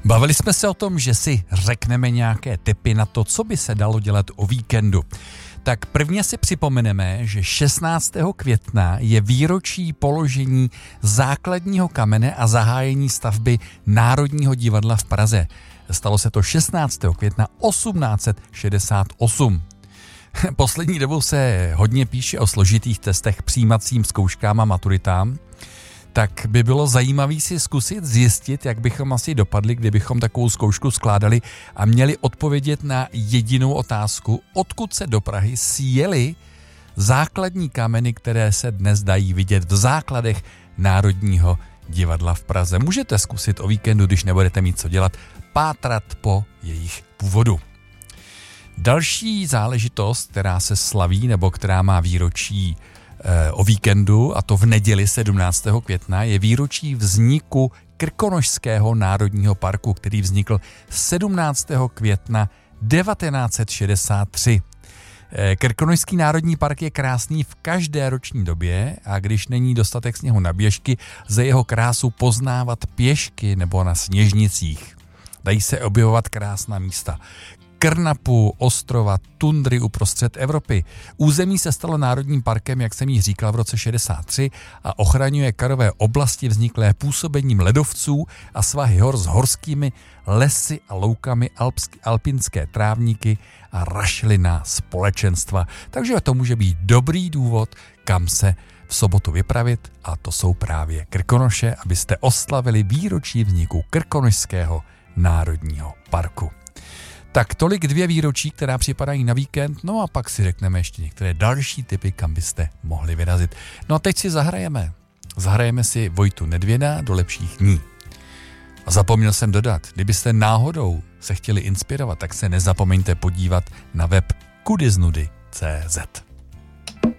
Bavili jsme se o tom, že si řekneme nějaké tipy na to, co by se dalo dělat o víkendu. Tak prvně si připomeneme, že 16. května je výročí položení základního kamene a zahájení stavby Národního divadla v Praze. Stalo se to 16. května 1868. Poslední dobou se hodně píše o složitých testech, přijímacím zkouškám a maturitám. Tak by bylo zajímavé si zkusit zjistit, jak bychom asi dopadli, kdybychom takovou zkoušku skládali a měli odpovědět na jedinou otázku, odkud se do Prahy sjeli základní kameny, které se dnes dají vidět v základech Národního divadla v Praze. Můžete zkusit o víkendu, když nebudete mít co dělat, pátrat po jejich původu. Další záležitost, která se slaví nebo která má výročí o víkendu, a to v neděli 17. května, je výročí vzniku Krkonošského národního parku, který vznikl 17. května 1963. Krkonošský národní park je krásný v každé roční době a když není dostatek sněhu na běžky, lze jeho krásu poznávat pěšky nebo na sněžnicích. Dají se objevovat krásná místa. Krnapu, ostrova, tundry uprostřed Evropy. Území se stalo národním parkem, jak jsem již říkal, v roce 63 a ochraňuje karové oblasti vzniklé působením ledovců a svahy hor s horskými lesy a loukami, alpinské trávníky a rašelinná společenstva. Takže to může být dobrý důvod, kam se v sobotu vypravit, a to jsou právě Krkonoše, abyste oslavili výročí vzniku Krkonošského národního parku. Tak tolik 2 výročí, která připadají na víkend, no a pak si řekneme ještě některé další tipy, kam byste mohli vyrazit. No a teď si zahrajeme. Zahrajeme si Vojtu Nedvěda do lepších dní. A zapomněl jsem dodat, kdybyste náhodou se chtěli inspirovat, tak se nezapomeňte podívat na web kudiznudy.cz.